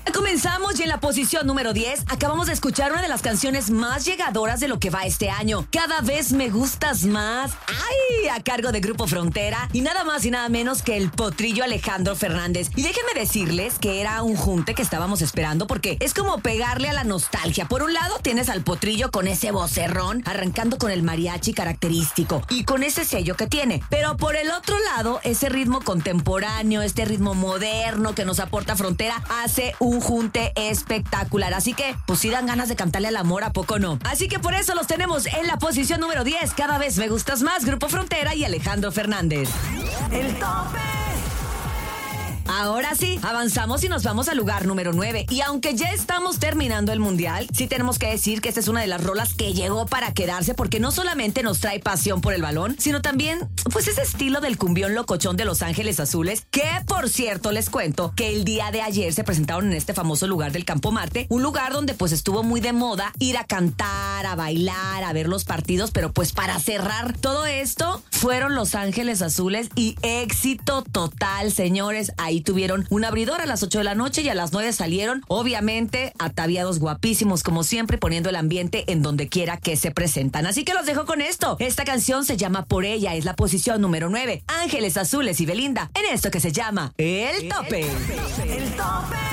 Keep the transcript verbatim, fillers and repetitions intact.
Comenzamos y en la posición número diez acabamos de escuchar una de las canciones más llegadoras de lo que va este año. Cada vez me gustas más. ¡Ay! A cargo de Grupo Frontera y nada más y nada menos que el potrillo Alejandro Fernández. Y déjenme decirles que era un junte que estábamos esperando porque es como pegarle a la nostalgia. Por un lado tienes al potrillo con ese vocerrón arrancando con el mariachi característico y con ese sello que tiene. Pero por el otro lado, ese ritmo contemporáneo, este ritmo moderno que nos aporta Frontera hace un junte espectacular. Así que, pues sí dan ganas de cantarle al amor, ¿a poco no? Así que por eso los tenemos en la posición número diez. Cada vez me gustas más, Grupo Frontera y Alejandro Fernández. El tope. Ahora sí, avanzamos y nos vamos al lugar número nueve. Y aunque ya estamos terminando el mundial, sí tenemos que decir que esta es una de las rolas que llegó para quedarse, porque no solamente nos trae pasión por el balón, sino también, pues, ese estilo del cumbión locochón de Los Ángeles Azules, que por cierto les cuento que el día de ayer se presentaron en este famoso lugar del Campo Marte, un lugar donde pues estuvo muy de moda ir a cantar, a bailar, a ver los partidos, pero pues para cerrar todo esto fueron Los Ángeles Azules y éxito total, señores. Ahí tuvieron un abridor a las ocho de la noche y a las nueve salieron, obviamente, ataviados guapísimos como siempre, poniendo el ambiente en donde quiera que se presentan. Así que los dejo con esto. Esta canción se llama Por Ella, es la posición número nueve. Ángeles Azules y Belinda en esto que se llama El Tope. El tope.